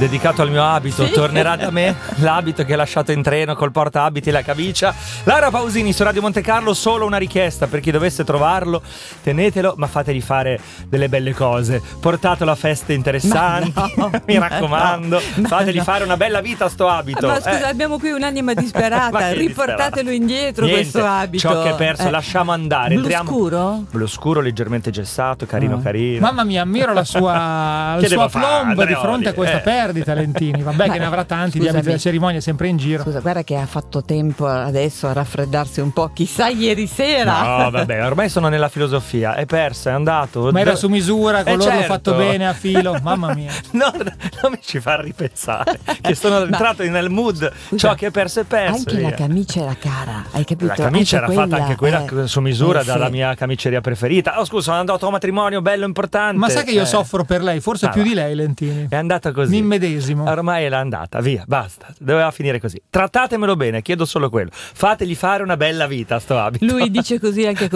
dedicato al mio abito, Sì. tornerà da me l'abito che ho lasciato in treno col portaabiti e la camicia. Laura Pausini su Radio Monte Carlo, solo una richiesta per chi dovesse trovarlo: tenetelo, ma fategli fare delle belle cose, portatelo a feste interessanti, mi raccomando, fategli fare una bella vita a sto abito. Ma scusa, abbiamo qui un'anima disperata, Ma che riportatelo indietro. Niente, questo abito. ciò che è perso lasciamo andare. Blu scuro? Blu scuro, leggermente gessato, carino carino. Mamma mia, ammiro il Che suo devo fare, aplomb di Andreoli? fronte a questa perdita, Lentini. Vabbè, Ma che ne avrà tanti di scusami. abiti da cerimonia sempre in giro. Scusa, guarda che ha fatto tempo adesso a raffreddarsi un po'. Chissà ieri sera. No, vabbè, ormai sono nella filosofia. È perso, è andato. Ma era su misura, con l'orlo certo. fatto bene a filo. Mamma mia. No, non mi ci fa ripensare. Che sono entrato nel mood. Scusa, Ciò che è perso è perso. Anche via. la camicia era cara, hai capito? La camicia era fatta anche quella su misura sì. dalla mia camiceria preferita. Oh, scusa, sono andato a un matrimonio bello importante. Ma sai che io soffro per lei, forse più va. di lei, Lentini. È andata così. Mi immedesimo. Ormai è andata, via, basta. Doveva finire così. Trattatemelo bene, chiedo solo quello. Fategli fare una bella vita a sto abito. Lui dice così anche